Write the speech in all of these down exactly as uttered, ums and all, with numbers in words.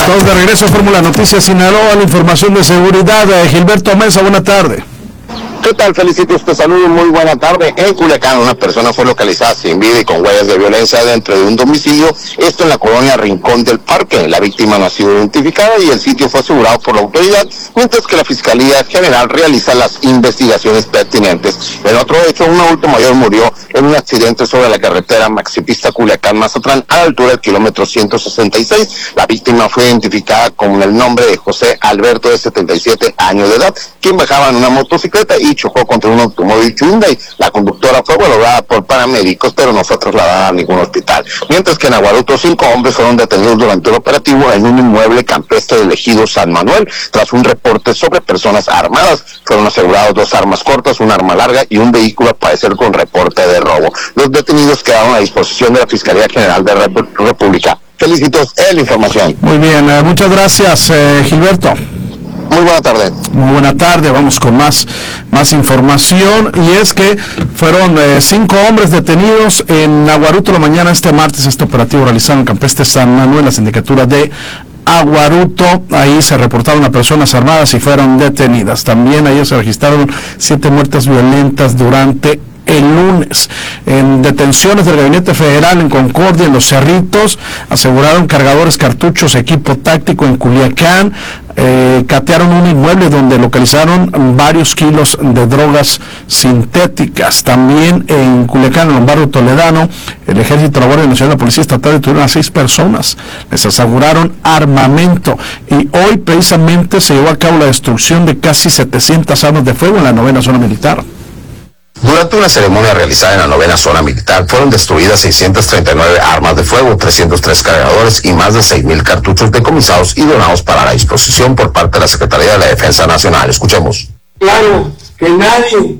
Estamos de regreso a Fórmula Noticias Sinaloa, la información de seguridad. Gilberto Mesa, buena tarde. ¿Qué tal? Felicitos, te saludo, muy buena tarde. En Culiacán, una persona fue localizada sin vida y con huellas de violencia dentro de un domicilio, esto en la colonia Rincón del Parque. La víctima no ha sido identificada y el sitio fue asegurado por la autoridad, mientras que la Fiscalía General realiza las investigaciones pertinentes. En otro hecho, un adulto mayor murió en un accidente sobre la carretera Maxipista Culiacán-Mazatlán, a la altura del kilómetro ciento sesenta y seis. La víctima fue identificada con el nombre de José Alberto, de setenta y siete años de edad, quien bajaba en una motocicleta y chocó contra un automóvil Hyundai. La conductora fue valorada por paramédicos, pero no fue trasladada a ningún hospital. Mientras que en Aguaruto, cinco hombres fueron detenidos durante el operativo en un inmueble campestre del ejido San Manuel, tras un reporte sobre personas armadas. Fueron asegurados dos armas cortas, un arma larga y un vehículo al parecer con reporte de robo. Los detenidos quedaron a disposición de la Fiscalía General de la Rep- República. Felicitos en la información. Muy bien, eh, muchas gracias, eh, Gilberto. Muy buena tarde. Muy buena tarde, vamos con más, más información, y es que fueron eh, cinco hombres detenidos en Aguaruto la mañana este martes. Este operativo realizado en Campestre San Manuel, la sindicatura de Aguaruto. Ahí se reportaron a personas armadas y fueron detenidas. También ahí se registraron siete muertes violentas durante el lunes. En detenciones del Gabinete Federal en Concordia, en Los Cerritos, aseguraron cargadores, cartuchos, equipo táctico en Culiacán. Eh, catearon un inmueble donde localizaron varios kilos de drogas sintéticas. También en Culiacán, en el barrio Toledano, el Ejército, la Guardia Nacional, la Policía Estatal detuvieron a seis personas, les aseguraron armamento, y hoy precisamente se llevó a cabo la destrucción de casi setecientas armas de fuego en la novena zona militar. Durante una ceremonia realizada en la novena zona militar, fueron destruidas seiscientas treinta y nueve armas de fuego, trescientos tres cargadores y más de seis mil cartuchos decomisados y donados para la disposición por parte de la Secretaría de la Defensa Nacional. Escuchemos. Claro que nadie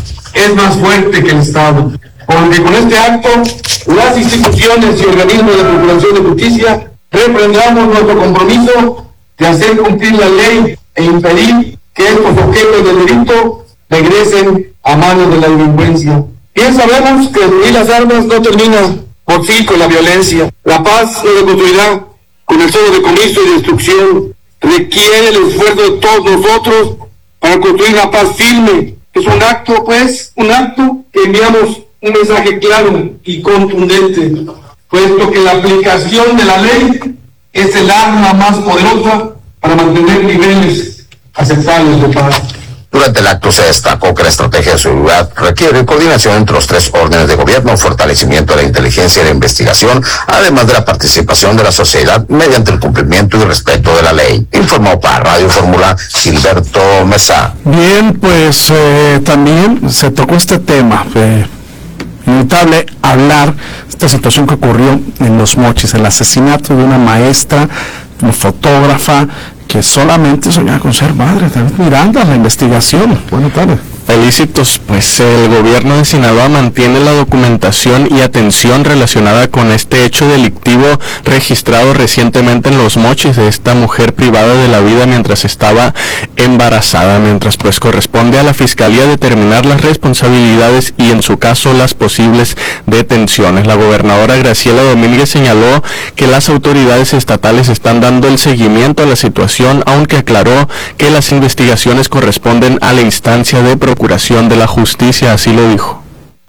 es más fuerte que el Estado, porque con este acto las instituciones y organismos de procuración de justicia refrendamos nuestro compromiso de hacer cumplir la ley e impedir que estos objetos del delito regresen a manos de la delincuencia. Bien sabemos que destruir las armas no termina por sí con la violencia. La paz no se construirá con el solo decomiso y destrucción. Requiere el esfuerzo de todos nosotros para construir una paz firme. Es un acto, pues, un acto que enviamos un mensaje claro y contundente, puesto que la aplicación de la ley es el arma más poderosa para mantener niveles aceptables de paz. Durante el acto se destacó que la estrategia de seguridad requiere coordinación entre los tres órdenes de gobierno, fortalecimiento de la inteligencia y la investigación, además de la participación de la sociedad mediante el cumplimiento y respeto de la ley. Informó para Radio Fórmula Gilberto Mesa. Bien, pues eh, también se tocó este tema. Eh, inevitable hablar de esta situación que ocurrió en Los Mochis, el asesinato de una maestra, una fotógrafa, que solamente soñaba con ser madre. David Miranda, la investigación. Buenas tardes. Felicitos, pues el gobierno de Sinaloa mantiene la documentación y atención relacionada con este hecho delictivo registrado recientemente en Los Mochis de esta mujer privada de la vida mientras estaba embarazada, mientras pues corresponde a la Fiscalía determinar las responsabilidades y en su caso las posibles detenciones. La gobernadora Graciela Domínguez señaló que las autoridades estatales están dando el seguimiento a la situación, aunque aclaró que las investigaciones corresponden a la instancia de procuración de la justicia, así lo dijo.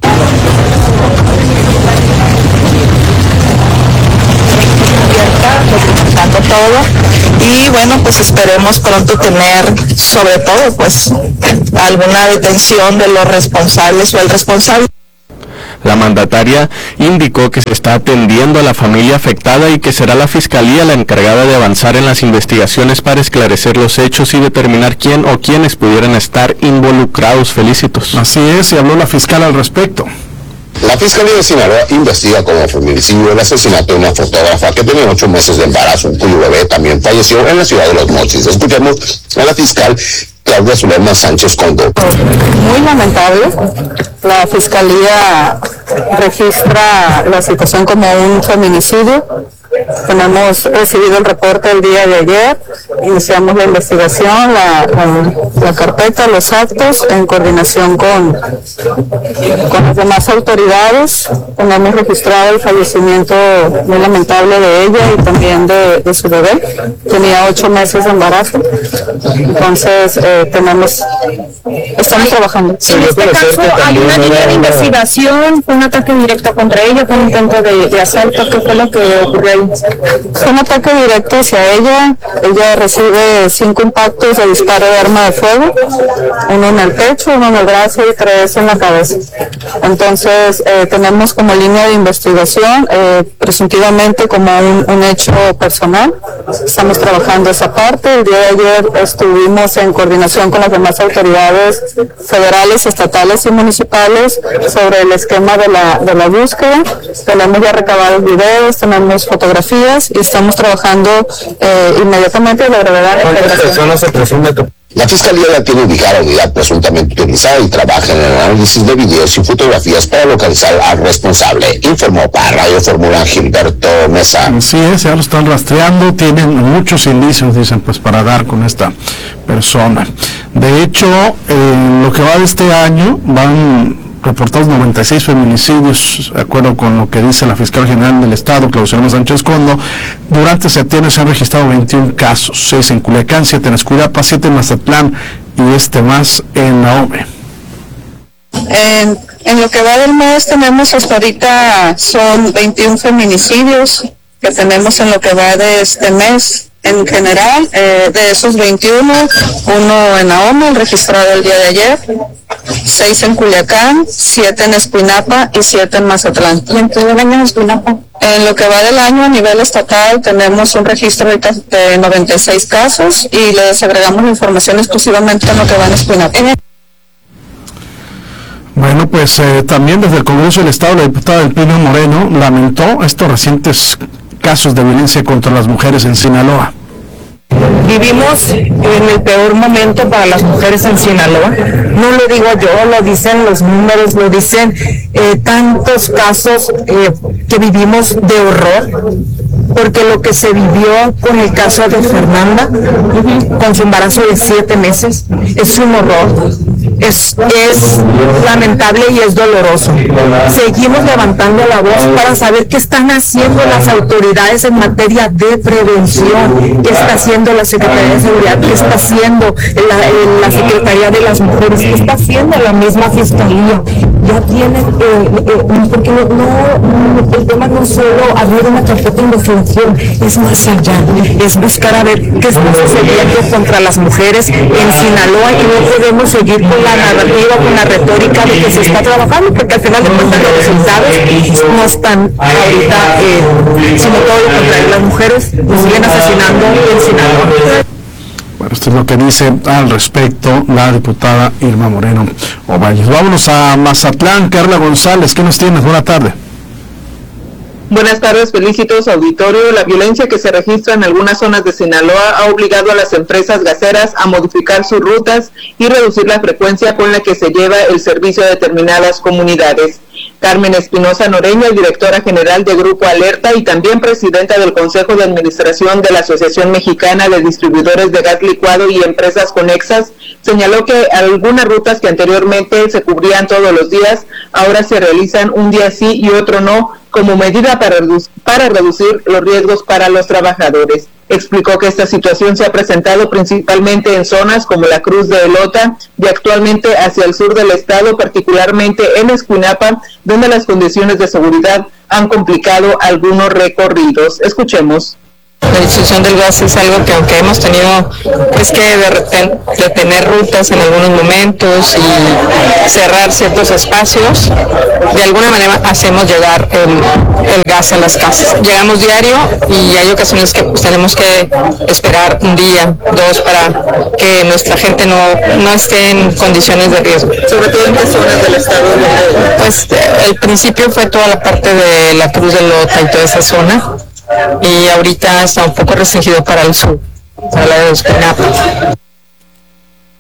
Documentando todo y bueno, pues esperemos pronto tener sobre todo pues alguna detención de los responsables o el responsable. La mandataria indicó que se está atendiendo a la familia afectada y que será la Fiscalía la encargada de avanzar en las investigaciones para esclarecer los hechos y determinar quién o quiénes pudieran estar involucrados. Felicitos. Así es, y habló la fiscal al respecto. La Fiscalía de Sinaloa investiga como feminicidio el asesinato de una fotógrafa que tenía ocho meses de embarazo, cuyo bebé también falleció en la ciudad de Los Mochis. Escuchemos a la fiscal Claudia Zulema Sánchez Condó. Muy lamentable. La Fiscalía registra la situación como un feminicidio Tenemos recibido el reporte el día de ayer, iniciamos la investigación, la, la, la carpeta, los actos, en coordinación con, con las demás autoridades. Tenemos registrado el fallecimiento muy lamentable de ella y también de, de su bebé. Tenía ocho meses de embarazo. Entonces, eh, tenemos, estamos trabajando. En este caso, ¿hay una línea de investigación? ¿Fue un ataque directo contra ella? ¿Fue un intento de, de asalto? ¿Qué fue lo que ocurrió ahí? Fue un ataque directo hacia ella. Ella recibe cinco impactos de disparo de arma de fuego, uno en el pecho, uno en el brazo y tres en la cabeza. Entonces, eh, tenemos como línea de investigación, eh, presuntivamente como un, un hecho personal. Estamos trabajando esa parte. El día de ayer estuvimos en coordinación con las demás autoridades federales, estatales y municipales sobre el esquema de la, de la búsqueda. Tenemos ya recabados videos, tenemos fotografías y estamos trabajando eh, inmediatamente de la brevedad. ¿Cuántas personas se presume que... La Fiscalía ya tiene ubicada la unidad presuntamente utilizada y trabaja en el análisis de videos y fotografías para localizar al responsable. Informó para Radio Fórmula Gilberto Mesa. Así es, ya lo están rastreando, tienen muchos indicios, dicen, pues para dar con esta persona. De hecho, en lo que va de este año, van reportados noventa y seis feminicidios, de acuerdo con lo que dice la fiscal general del Estado, Claudia Sánchez Condo. Durante septiembre se han registrado veintiún casos, seis en Culiacán, siete en Escuilapa, siete en Mazatlán y este más en Ahome. En, en lo que va del mes tenemos hasta ahorita son veintiún feminicidios que tenemos en lo que va de este mes. En general, eh, de esos veintiuno, uno en Ahome, registrado el día de ayer, seis en Culiacán, siete en Escuinapa y siete en Mazatlán. ¿Y en todo el año en Escuinapa? En lo que va del año a nivel estatal tenemos un registro ahorita de noventa y seis casos y les agregamos la información exclusivamente en lo que va en Escuinapa. Bueno, pues eh, también desde el Congreso del Estado, la diputada del P I N Moreno lamentó estos recientes casos de violencia contra las mujeres en Sinaloa. Vivimos en el peor momento para las mujeres en Sinaloa. No lo digo yo, lo dicen los números, lo dicen eh, tantos casos eh, que vivimos de horror, porque lo que se vivió con el caso de Fernanda, con su embarazo de siete meses, es un horror, es, es lamentable y es doloroso. Seguimos levantando la voz para saber qué están haciendo las autoridades en materia de prevención, qué está haciendo la Secretaría de Seguridad, qué está haciendo la, la Secretaría de las Mujeres, qué está haciendo la misma Fiscalía. Ya tienen, eh, eh, porque no, no, el tema no es solo abrir una carpeta de investigación, es más allá, es buscar a ver qué está sucediendo contra las mujeres en Sinaloa y no podemos seguir con la narrativa, con la retórica de que se está trabajando, porque al final de cuentas los resultados no están ahorita, eh, sino todo lo contrario, las mujeres nos siguen asesinando en Sinaloa. Bueno, esto es lo que dice al respecto la diputada Irma Moreno Ovalles. Vámonos a Mazatlán. Carla González, ¿qué nos tienes? Buena tarde. Buenas tardes, felicitos auditorio. La violencia que se registra en algunas zonas de Sinaloa ha obligado a las empresas gaseras a modificar sus rutas y reducir la frecuencia con la que se lleva el servicio a determinadas comunidades. Carmen Espinosa Noreña, directora general de Grupo Alerta y también presidenta del Consejo de Administración de la Asociación Mexicana de Distribuidores de Gas Licuado y Empresas Conexas, señaló que algunas rutas que anteriormente se cubrían todos los días, ahora se realizan un día sí y otro no, como medida para, redu- para reducir los riesgos para los trabajadores. Explicó que esta situación se ha presentado principalmente en zonas como la Cruz de Elota y actualmente hacia el sur del estado, particularmente en Escuinapa, donde las condiciones de seguridad han complicado algunos recorridos. Escuchemos. La distribución del gas es algo que, aunque hemos tenido pues que detener rutas en algunos momentos y cerrar ciertos espacios, de alguna manera hacemos llegar el, el gas a las casas. Llegamos diario y hay ocasiones que pues, tenemos que esperar un día, dos, para que nuestra gente no, no esté en condiciones de riesgo. Sobre todo en qué zonas del estado. Pues el principio fue toda la parte de la Cruz de Lota y toda esa zona. Y ahorita está un poco restringido para el sur, para la de Escuinapa.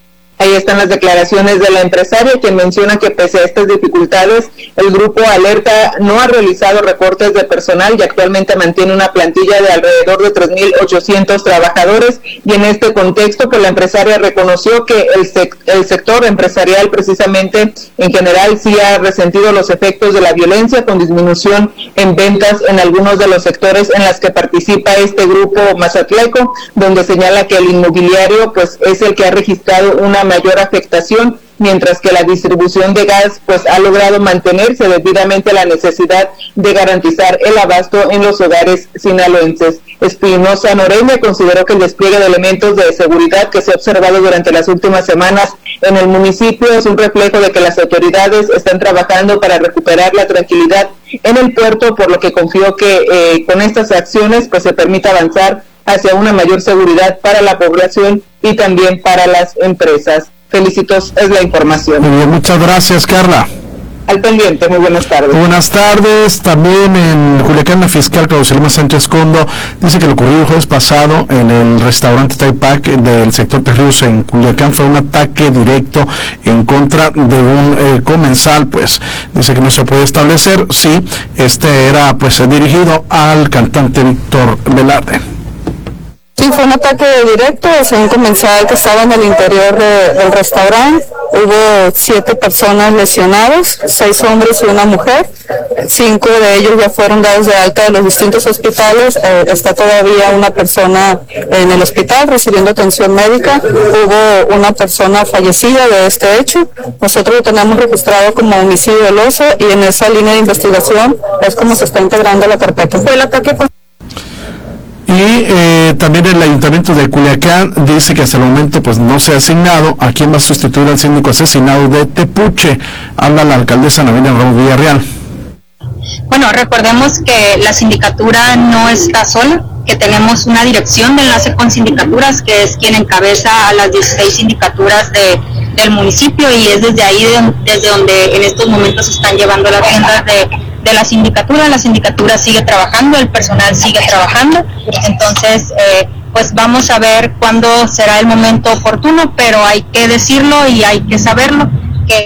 Ahí están las declaraciones de la empresaria, quien menciona que pese a estas dificultades, el grupo Alerta no ha realizado recortes de personal y actualmente mantiene una plantilla de alrededor de tres mil ochocientos trabajadores, y en este contexto pues la empresaria reconoció que el, sec el sector empresarial precisamente en general sí ha resentido los efectos de la violencia, con disminución en ventas en algunos de los sectores en las que participa este grupo Mazatleco, donde señala que el inmobiliario pues es el que ha registrado una mayor afectación, mientras que la distribución de gas pues ha logrado mantenerse debidamente a la necesidad de garantizar el abasto en los hogares sinaloenses. Espinosa Noreña consideró que el despliegue de elementos de seguridad que se ha observado durante las últimas semanas en el municipio es un reflejo de que las autoridades están trabajando para recuperar la tranquilidad en el puerto, por lo que confió que eh, con estas acciones pues se permita avanzar hacia una mayor seguridad para la población y también para las empresas. Felicitos, es la información. Muy bien, muchas gracias, Carla. Al pendiente, muy buenas tardes. Buenas tardes. También en Culiacán, la fiscal Claudelma Sánchez Condo dice que lo ocurrido el jueves pasado en el restaurante Taipac del sector Perrios en Culiacán fue un ataque directo en contra de un eh, comensal. Pues dice que no se puede establecer si este era pues dirigido al cantante Víctor Velarde. Sí, fue un ataque directo hacia un comensal que estaba en el interior de, del restaurante. Hubo siete personas lesionadas, seis hombres y una mujer. Cinco de ellos ya fueron dados de alta de los distintos hospitales. Eh, está todavía una persona en el hospital recibiendo atención médica. Hubo una persona fallecida de este hecho. Nosotros lo tenemos registrado como homicidio doloso y en esa línea de investigación es como se está integrando la carpeta. Fue el ataque con... Y eh, también el Ayuntamiento de Culiacán dice que hasta el momento pues no se ha asignado a quién va a sustituir al síndico asesinado de Tepuche. Habla la alcaldesa Ana Belén Ramos Villarreal. Bueno, recordemos que la sindicatura no está sola, que tenemos una dirección de enlace con sindicaturas, que es quien encabeza a las dieciséis sindicaturas de, del municipio, y es desde ahí de, desde donde en estos momentos se están llevando las riendas de, de la sindicatura. La sindicatura sigue trabajando, el personal sigue trabajando, entonces eh, pues vamos a ver cuándo será el momento oportuno, pero hay que decirlo y hay que saberlo, que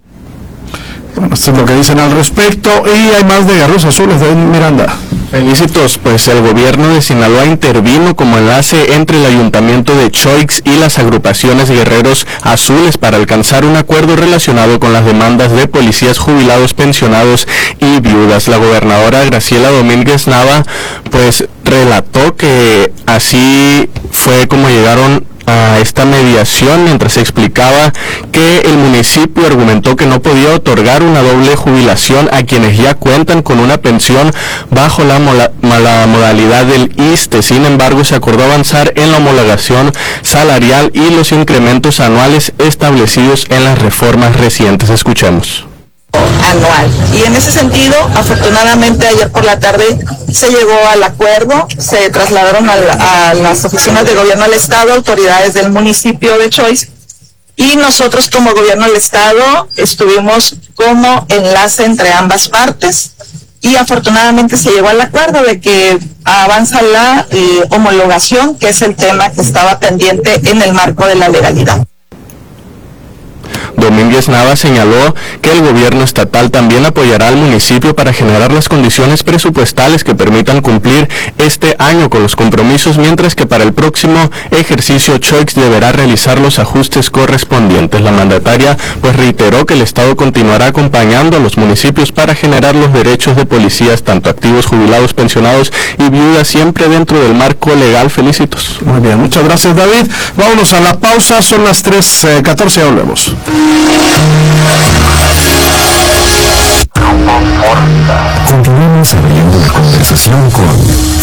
bueno, esto es lo que dicen al respecto. Y hay más de Guerreros Azules, de Miranda. Felicitos, pues el gobierno de Sinaloa intervino como enlace entre el ayuntamiento de Choix y las agrupaciones Guerreros Azules para alcanzar un acuerdo relacionado con las demandas de policías jubilados, pensionados y viudas. La gobernadora Graciela Domínguez Nava pues relató que así fue como llegaron a esta mediación, mientras se explicaba que el municipio argumentó que no podía otorgar una doble jubilación a quienes ya cuentan con una pensión bajo la, mola, la modalidad del I S S S T E. Sin embargo, se acordó avanzar en la homologación salarial y los incrementos anuales establecidos en las reformas recientes. Escuchemos. Anual. Y en ese sentido, afortunadamente ayer por la tarde se llegó al acuerdo, se trasladaron a, la, a las oficinas de gobierno del estado, autoridades del municipio de Choix, y nosotros como gobierno del estado estuvimos como enlace entre ambas partes, y afortunadamente se llegó al acuerdo de que avanza la eh, homologación, que es el tema que estaba pendiente en el marco de la legalidad. Domínguez Nava señaló que el gobierno estatal también apoyará al municipio para generar las condiciones presupuestales que permitan cumplir este año con los compromisos, mientras que para el próximo ejercicio Choix deberá realizar los ajustes correspondientes. La mandataria pues reiteró que el Estado continuará acompañando a los municipios para generar los derechos de policías, tanto activos, jubilados, pensionados y viudas, siempre dentro del marco legal. Felicitos. Muy bien, muchas gracias, David. Vámonos a la pausa, son las tres catorce, ya volvemos. Continuamos abriendo la conversación con